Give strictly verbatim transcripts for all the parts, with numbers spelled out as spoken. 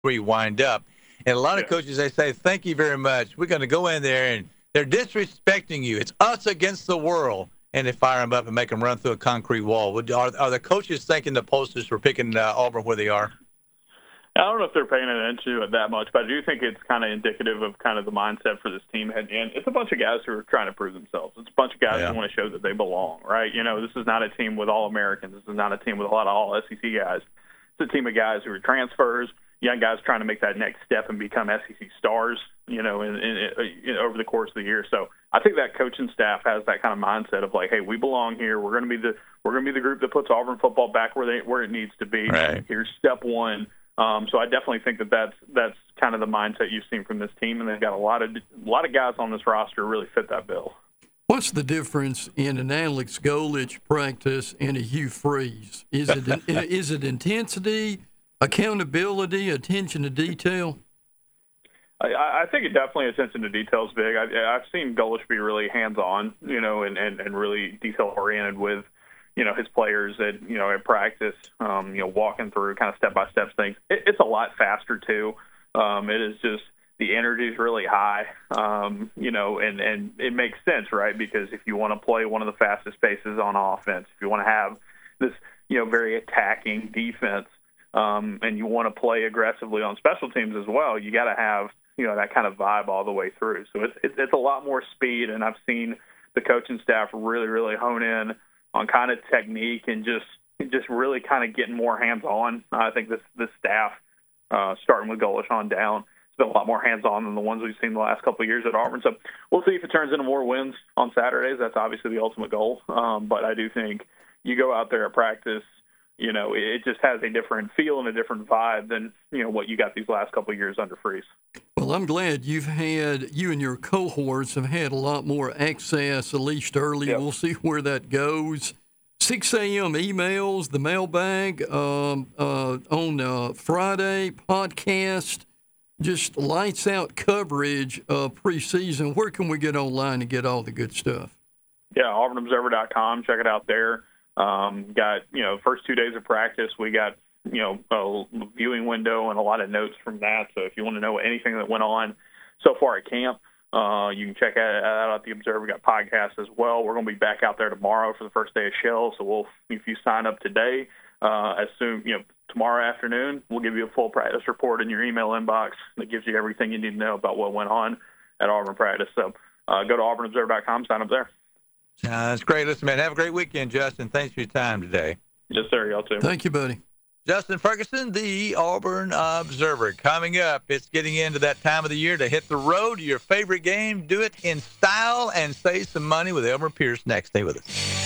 where you wind up. And a lot of Yeah. coaches, they say, thank you very much. We're going to go in there, and they're disrespecting you. It's us against the world. And they fire them up and make them run through a concrete wall. Would, are, are the coaches thanking the posters for picking uh, Auburn where they are? I don't know if they're paying attention to it that much, but I do think it's kind of indicative of kind of the mindset for this team heading in. It's a bunch of guys who are trying to prove themselves. It's a bunch of guys Yeah. who want to show that they belong, right? You know, this is not a team with all Americans. This is not a team with a lot of all S E C guys. It's a team of guys who are transfers, young guys trying to make that next step and become S E C stars, you know, in, in, in, over the course of the year. So I think that coaching staff has that kind of mindset of like, hey, we belong here. We're going to be the we're going to be the group that puts Auburn football back where they where it needs to be. Right. Here's step one. Um, so I definitely think that that's that's kind of the mindset you've seen from this team, and they've got a lot of a lot of guys on this roster who really fit that bill. What's the difference in an Alex Golich practice and a Hugh Freeze? Is it is it intensity, accountability, attention to detail? I, I think it definitely attention to detail is big. I, I've seen Golich be really hands-on, you know, and, and, and really detail-oriented with, you know, his players at, you know, at practice, um, you know, walking through kind of step-by-step things. It, it's a lot faster, too. Um, it is just the energy is really high, um, you know, and, and it makes sense, right? Because if you want to play one of the fastest paces on offense, if you want to have this, you know, very attacking defense, um, and you want to play aggressively on special teams as well, you got to have, you know, that kind of vibe all the way through. So it's, it's it's a lot more speed, and I've seen the coaching staff really, really hone in on kind of technique and just just really kind of getting more hands-on. I think this this staff, uh, starting with Golich on down, has been a lot more hands-on than the ones we've seen the last couple of years at Auburn. So we'll see if it turns into more wins on Saturdays. That's obviously the ultimate goal. Um, but I do think you go out there at practice, you know, it just has a different feel and a different vibe than, you know, what you got these last couple of years under Freeze. Well, I'm glad you've had, you and your cohorts have had a lot more access, at least early. Yep. We'll see where that goes. six a.m. emails, the mailbag um, uh, on uh, Friday, podcast, just lights out coverage of preseason. Where can we get online to get all the good stuff? Yeah, auburn observer dot com. Check it out there. Um, got, you know, first two days of practice, we got, you know, a viewing window and a lot of notes from that. So if you want to know anything that went on so far at camp, uh, you can check that out at the Observer. We got podcasts as well. We're going to be back out there tomorrow for the first day of Shell. So we'll, if you sign up today, uh, as soon, you know, tomorrow afternoon, we'll give you a full practice report in your email inbox that gives you everything you need to know about what went on at Auburn practice. So uh, go to auburn observer dot com, sign up there. Uh, that's great. Listen, man, have a great weekend, Justin. Thanks for your time today. Yes, sir. Y'all too. Thank you, buddy. Justin Ferguson, the Auburn Observer. Coming up, it's getting into that time of the year to hit the road to your favorite game. Do it in style and save some money with Elmer Pierce next. Stay with us.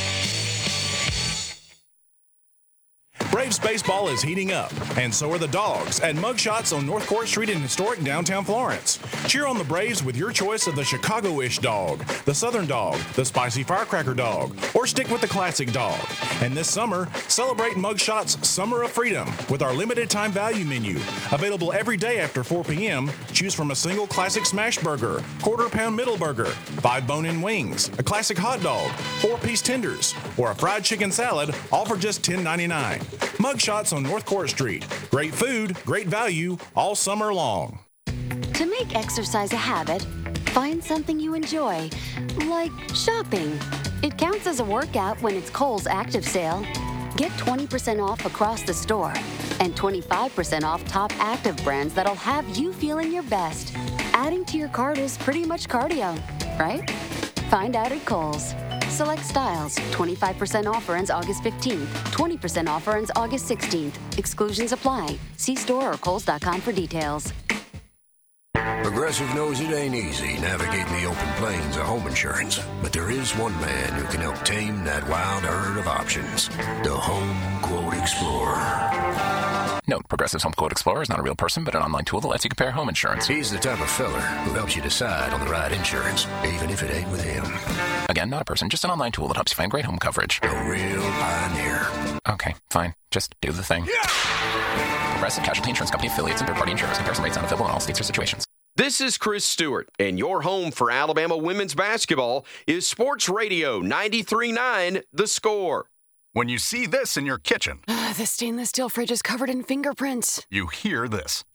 Braves baseball is heating up, and so are the Dogs at Mugshots on North Court Street in historic downtown Florence. Cheer on the Braves with your choice of the Chicago-ish dog, the Southern dog, the spicy firecracker dog, or stick with the classic dog. And this summer, celebrate Mugshots Summer of Freedom with our limited time value menu. Available every day after four p.m., choose from a single classic smash burger, quarter pound middle burger, five bone-in wings, a classic hot dog, four-piece tenders, or a fried chicken salad, all for just ten ninety-nine. Mugshots on North Court Street. Great food, great value, all summer long. To make exercise a habit, find something you enjoy, like shopping. It counts as a workout when it's Kohl's Active Sale. Get twenty percent off across the store and twenty-five percent off top active brands that'll have you feeling your best. Adding to your cart is pretty much cardio, right? Find out at Kohl's. Select styles. twenty-five percent offer ends August fifteenth. twenty percent offer ends August sixteenth. Exclusions apply. See store or kohls dot com for details. Progressive knows it ain't easy navigating the open plains of home insurance, but there is one man who can help tame that wild herd of options. The Home Quote Explorer. Note, Progressive's Home Quote Explorer is not a real person, but an online tool that lets you compare home insurance. He's the type of feller who helps you decide on the right insurance, even if it ain't with him. Again, not a person, just an online tool that helps you find great home coverage. A real pioneer. Okay, fine. Just do the thing. Yeah! Progressive Casualty Insurance Company affiliates and third-party insurers. Comparison rates not available in all states or situations. This is Chris Stewart, and your home for Alabama women's basketball is Sports Radio ninety-three point nine The Score. When you see this in your kitchen, Uh, the stainless steel fridge is covered in fingerprints. you hear this.